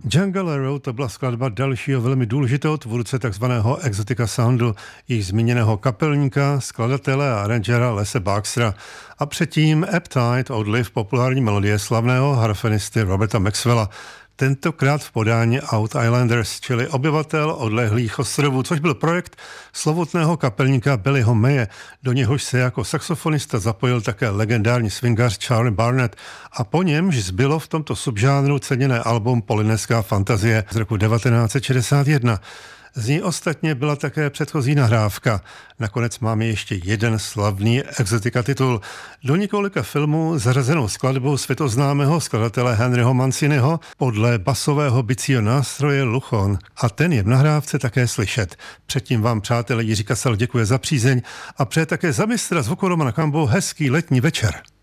Jungle Road to byla skladba dalšího velmi důležitého tvůrce takzvaného exotica soundu, již zmíněného kapelníka, skladatele a arrangera Lese Baxtera a předtím Appetite od Liv, populární melodie slavného harfenisty Roberta Maxwella. Tentokrát v podání Out Islanders, čili obyvatel odlehlých ostrovů, což byl projekt slovutného kapelníka Billyho Maye, do něhož se jako saxofonista zapojil také legendární swingař Charlie Barnet a po němž zbylo v tomto subžánru ceněné album Polynéská fantazie z roku 1961. Z ní ostatně byla také předchozí nahrávka. Nakonec máme ještě jeden slavný exotika titul. Do několika filmů zařazenou skladbou světoznámého skladatele Henryho Manciniho podle basového bicího nástroje Luchon. A ten je v nahrávce také slyšet. Předtím vám, přátelé, Jiří Kasal děkuje za přízeň a přeje také za mistra zvuku Romana Kambu hezký letní večer.